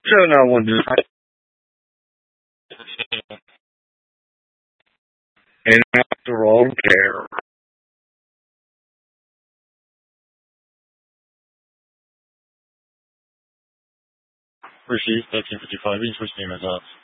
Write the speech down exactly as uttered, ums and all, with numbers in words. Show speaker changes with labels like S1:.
S1: 这呢，我觉得，and after all care.
S2: Received thirteen fifty-five, interesting results.